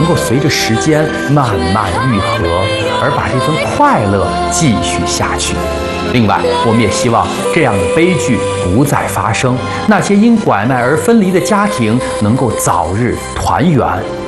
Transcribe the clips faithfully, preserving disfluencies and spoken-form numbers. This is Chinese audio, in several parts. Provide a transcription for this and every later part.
够随着时间慢慢愈合，而把这份快乐继续下去。另外，我们也希望这样的悲剧不再发生，那些因拐卖而分离的家庭能够早日团圆。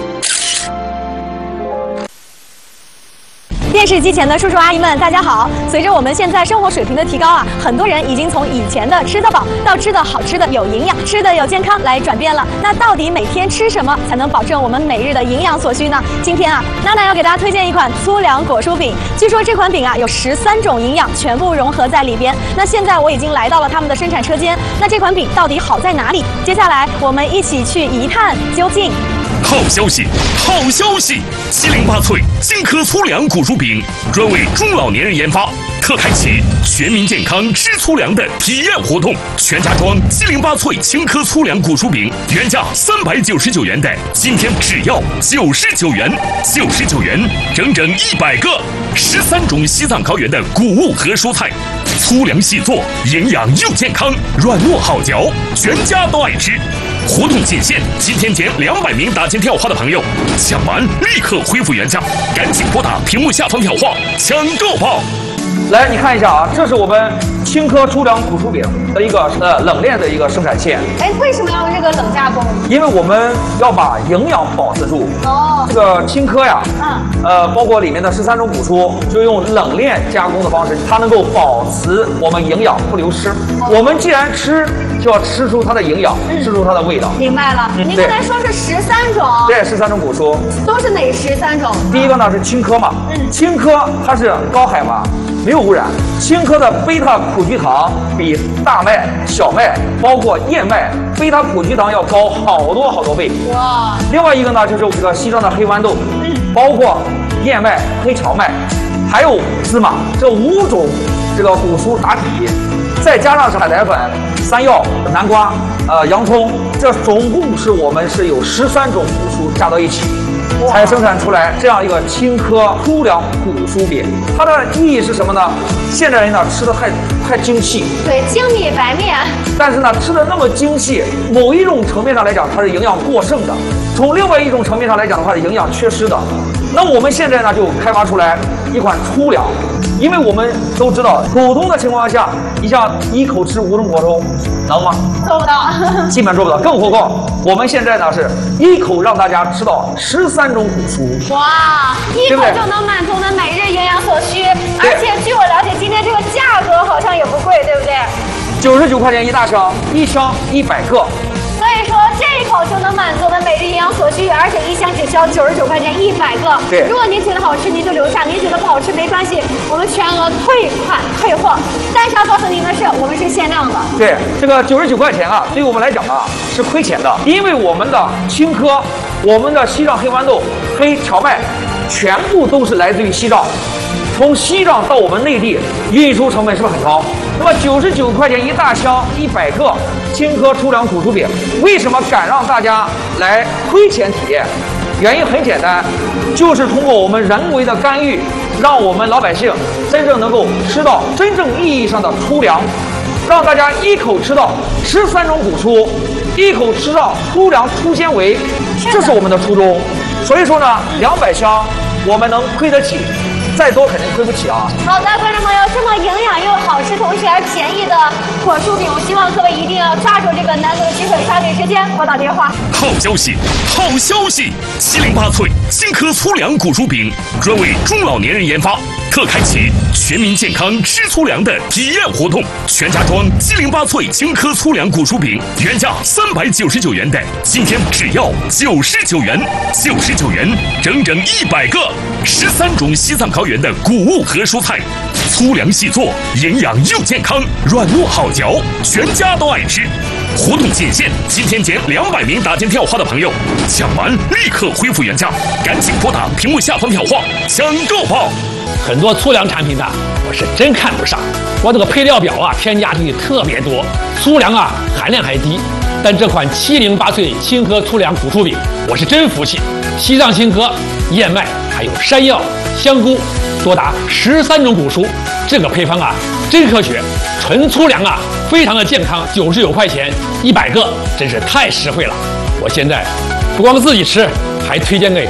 电视机前的叔叔阿姨们，大家好！随着我们现在生活水平的提高啊，很多人已经从以前的吃得饱到吃的好吃的有营养、吃的有健康来转变了。那到底每天吃什么才能保证我们每日的营养所需呢？今天啊，娜娜要给大家推荐一款粗粮果蔬饼。据说这款饼啊有十三种营养全部融合在里边。那现在我已经来到了他们的生产车间，那这款饼到底好在哪里？接下来我们一起去一探究竟。 好消息，好消息！七零八脆金科粗粮果蔬饼专为中老年人研发，特开启全民健康吃粗粮的体验活动。全家装七零八脆青稞粗粮果蔬饼，原价三百九十九元的，今天只要九十九元，九十九元整整一百个，十三种西藏高原的谷物和蔬菜，粗粮细做，营养又健康，软糯好嚼，全家都爱吃。活动仅限今天前两百名打进电话的朋友，抢完立刻恢复原价，赶紧拨打屏幕下方电话抢购吧！ 来，你看一下啊，这是我们青稞粗粮果蔬饼的一个呃冷链的一个生产线。 哎，为什么要用这个冷加工？ 因为我们要把营养保持住。哦。这个青稞呀，嗯，呃，包括里面的十三种谷蔬，就用冷链加工的方式，它能够保持我们营养不流失。哦、我们既然吃，就要吃出它的营养，嗯、吃出它的味道。 明白了。嗯、您刚才说是十三种。 对，十三种谷蔬。 都是哪十三种？ 第一个呢是青稞嘛，嗯，青稞它是高海拔。没有污染，青稞的贝塔苦菊糖比大麦、小麦，包括燕麦，贝塔苦菊糖要高好多好多倍。哇！另外一个呢，就是这个西藏的黑豌豆，嗯，包括燕麦、黑荞麦，还有芝麻，这五种这个谷蔬打底，再加上是海苔粉、山药、南瓜、呃洋葱，这总共是我们是有十三种谷蔬加到一起。才生产出来这样一个青稞粗粮果蔬饼，它的意义是什么呢？现代人呢吃的太太精细， 对，精米白面。 但是呢，吃的那么精细，某一种层面上来讲，它是营养过剩的；从另外一种层面上来讲的话，是营养缺失的。那我们现在呢，就开发出来一款粗粮，因为我们都知道，普通的情况下，你像一口吃五种果蔬，能吗？ 做不到， 基本做不到。更何况我们现在呢，是一口让大家吃到十三种谷蔬。 哇，一口就能满足我们每日营养所需。而且据我了解，今天这个价格好像也不贵，对不对？ 九十九块钱一大箱，一箱一百个。 所以说这一口就能满足我们每日营养所需，而且一箱只需要九十九块钱一百个。 对， 如果您觉得好吃，您就留下；您觉得不好吃没关系，我们全额退款退货。但是要告诉您的是，我们是限量的。 对，这个九十九块钱啊，对于我们来讲啊是亏钱的，因为我们的青稞、我们的西藏黑豌豆、黑荞麦，全部都是来自于西藏。从西藏到我们内地，运输成本是不是很高？那么九十九块钱一大箱，一百个青稞粗粮果蔬饼，为什么敢让大家来亏钱体验？原因很简单，就是通过我们人为的干预，让我们老百姓真正能够吃到真正意义上的粗粮，让大家一口吃到十三种谷蔬，一口吃到粗粮粗纤维，这是我们的初衷。所以说呢，两百箱我们能亏得起。再多肯定亏不起啊！ 好的，观众朋友，这么营养又好吃，同时还便宜的果蔬饼，我希望各位一定要抓住这个难得的机会，抓紧时间拨打电话。 好消息，好消息！七零八脆金科粗粮果蔬饼专为中老年人研发，特开启全民健康吃粗粮的体验活动。全家装七零八脆青稞粗粮果蔬饼，原价三百九十九元的，今天只要九十九元，九十九元整整一百个，十三种西藏高原的谷物和蔬菜，粗粮细做，营养又健康，软糯好嚼，全家都爱吃。活动仅限今天前两百名打进电话的朋友，抢完立刻恢复原价，赶紧拨打屏幕下方电话抢购吧！ 很多粗粮产品呢，我是真看不上。我这个配料表啊，添加东西特别多，粗粮啊含量还低。但这款七零八脆青稞粗粮果蔬饼，我是真服气。西藏青稞、燕麦还有山药、香菇，多达十三种谷蔬，这个配方啊真科学，纯粗粮啊，非常的健康。九十九块钱一百个，真是太实惠了。我现在不光自己吃，还推荐给